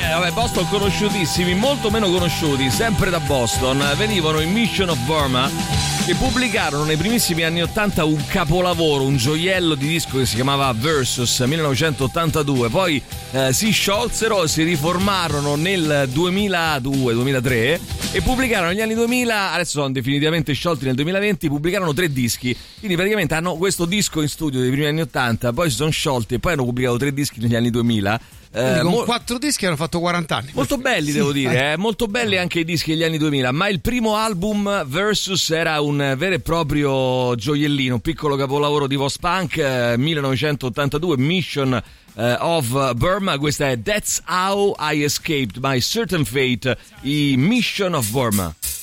Vabbè, Boston conosciutissimi, molto meno conosciuti, sempre da Boston, venivano i Mission of Burma, che pubblicarono nei primissimi anni 80 un capolavoro, un gioiello di disco che si chiamava Versus 1982, poi si sciolsero, si riformarono nel 2002-2003 e pubblicarono negli anni 2000, adesso sono definitivamente sciolti nel 2020, pubblicarono 3 dischi, quindi praticamente hanno questo disco in studio dei primi anni 80, poi si sono sciolti e poi hanno pubblicato 3 dischi negli anni 2000. Con 4 dischi hanno fatto 40 anni. Molto belli, devo dire, molto belli anche i dischi degli anni 2000, ma il primo album Versus era un vero e proprio gioiellino, un piccolo capolavoro di post-punk, 1982, Mission of Burma. Questa è That's How I Escaped My Certain Fate, i Mission of Burma.